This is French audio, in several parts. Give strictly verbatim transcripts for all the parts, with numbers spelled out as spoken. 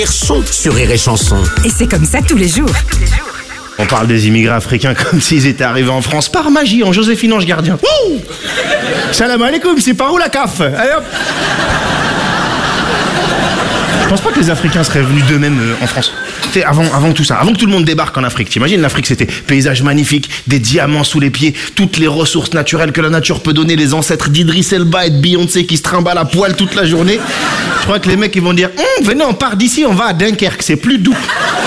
Son sur Rire et Chanson. Et c'est comme ça tous les jours. On parle des immigrés africains comme s'ils étaient arrivés en France par magie, en Joséphine Ange Gardien. Ouh, salam alaikum, c'est par où la C A F? Allez hop. Je pense pas que les Africains seraient venus d'eux-mêmes euh, en France. Tu sais, avant, avant tout ça, avant que tout le monde débarque en Afrique, t'imagines, l'Afrique c'était paysage magnifique, des diamants sous les pieds, toutes les ressources naturelles que la nature peut donner, les ancêtres d'Idriss Elba et de Beyoncé qui se trimballent à poil toute la journée. Je crois que les mecs ils vont dire hm, venez, on part d'ici, on va à Dunkerque, c'est plus doux.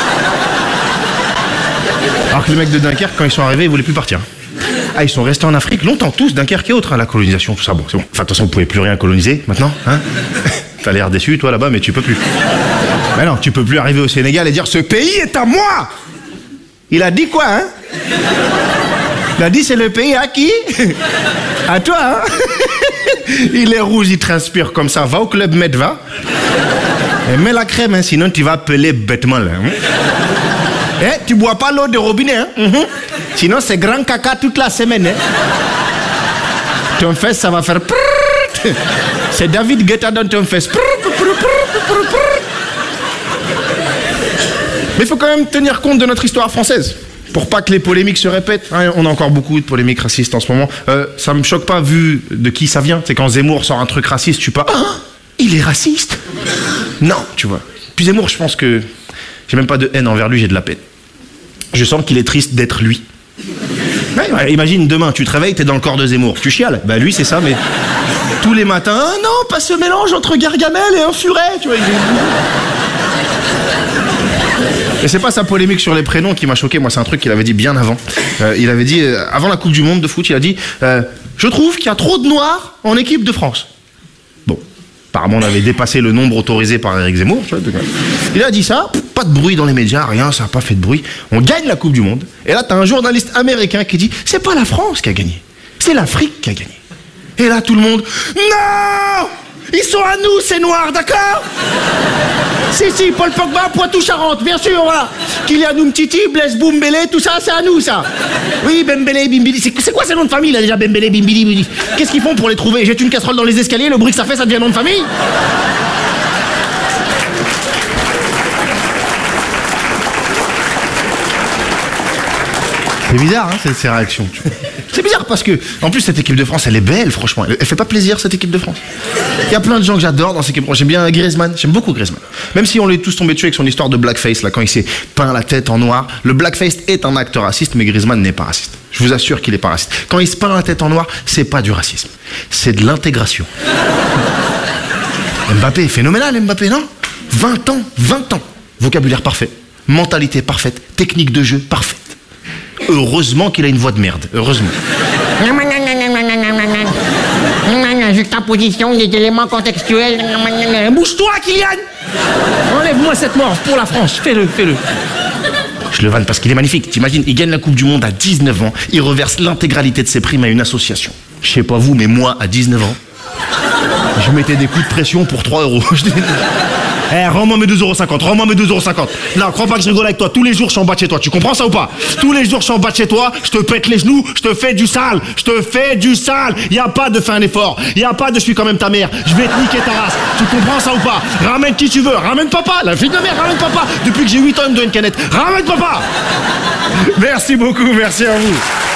Alors que les mecs de Dunkerque, quand ils sont arrivés, ils voulaient plus partir. Ah, ils sont restés en Afrique longtemps, tous, Dunkerque et autres, hein, la colonisation, tout ça, bon, c'est bon. Enfin, de toute façon, vous pouvez plus rien coloniser, maintenant, hein. T'as l'air déçu, toi, là-bas, mais tu peux plus. Mais non, tu peux plus arriver au Sénégal et dire « Ce pays est à moi !» Il a dit quoi, hein? Il a dit « C'est le pays à qui? À toi, hein? » Il est rouge, il transpire comme ça. Va au Club Med, va. Et mets la crème, hein, sinon tu vas appeler bêtement, là. Hein? Eh, tu bois pas l'eau de robinet, hein? Mm-hmm. Sinon, c'est grand caca toute la semaine, hein? Ton fesse, ça va faire... C'est David Guetta dans ton fesse. Mais il faut quand même tenir compte de notre histoire française, pour pas que les polémiques se répètent. On a encore beaucoup de polémiques racistes en ce moment. Euh, ça me choque pas vu de qui ça vient. C'est quand Zemmour sort un truc raciste, je suis pas... Ah, il est raciste? Non, tu vois. Puis Zemmour, je pense que... J'ai même pas de haine envers lui, j'ai de la peine. Je sens qu'il est triste d'être lui. Ouais, ouais, imagine, demain, tu te réveilles, t'es dans le corps de Zemmour. Tu chiales. Bah lui, c'est ça, mais... Tous les matins, ah non, pas ce mélange entre Gargamel et un furet, tu vois. Et c'est pas sa polémique sur les prénoms qui m'a choqué, moi c'est un truc qu'il avait dit bien avant. Euh, il avait dit, euh, avant la Coupe du Monde de foot, il a dit euh, je trouve qu'il y a trop de noirs en équipe de France. Bon, apparemment on avait dépassé le nombre autorisé par Éric Zemmour. Tu vois, il a dit ça, pas de bruit dans les médias, rien, ça n'a pas fait de bruit. On gagne la Coupe du Monde, et là t'as un journaliste américain qui dit c'est pas la France qui a gagné, c'est l'Afrique qui a gagné. Et là, tout le monde... Non! Ils sont à nous, ces noirs, d'accord? Si, si, Paul Pogba, Poitou-Charentes, bien sûr, voilà. Kylian Umtiti, Blaise Boumbélé, tout ça, c'est à nous, ça. Oui, Bembélé, Bimbili. C'est, c'est quoi ces noms de famille, là, déjà, Bembélé, Bimbili, Bimbili? Qu'est-ce qu'ils font pour les trouver? Jette une casserole dans les escaliers, le bruit que ça fait, ça devient nom de famille? C'est bizarre, hein, ces, ces réactions. C'est bizarre parce que, en plus, cette équipe de France, elle est belle, franchement. Elle, elle fait pas plaisir, cette équipe de France. Il y a plein de gens que j'adore dans cette équipe de France. J'aime bien Griezmann, j'aime beaucoup Griezmann. Même si on l'est tous tombés dessus avec son histoire de blackface, là, quand il s'est peint la tête en noir. Le blackface est un acte raciste, mais Griezmann n'est pas raciste. Je vous assure qu'il est pas raciste. Quand il se peint la tête en noir, c'est pas du racisme. C'est de l'intégration. Mbappé est phénoménal, Mbappé, non? vingt ans, vingt ans. Vocabulaire parfait. Mentalité parfaite. Technique de jeu parfaite. Heureusement qu'il a une voix de merde. Heureusement. Juxtaposition des éléments contextuels. Bouge-toi, Kylian! Enlève-moi cette morve pour la France. Fais-le, fais-le. Je le vanne parce qu'il est magnifique. T'imagines, il gagne la Coupe du Monde à dix-neuf ans. Il reverse l'intégralité de ses primes à une association. Je sais pas vous, mais moi, à dix-neuf ans, je mettais des coups de pression pour trois euros. Eh, hey, rends-moi mes deux euros cinquante, rends-moi mes deux euros cinquante. Non, crois pas que je rigole avec toi. Tous les jours, je suis en bas de chez toi. Tu comprends ça ou pas? Tous les jours, je suis en bas de chez toi. Je te pète les genoux. Je te fais du sale. Je te fais du sale. Y a pas de fais un effort. Y a pas de je suis quand même ta mère. Je vais te niquer ta race. Tu comprends ça ou pas? Ramène qui tu veux. Ramène papa. La fille de mère, ramène papa. Depuis que j'ai huit ans, il me doit une canette. Ramène papa. Merci beaucoup. Merci à vous.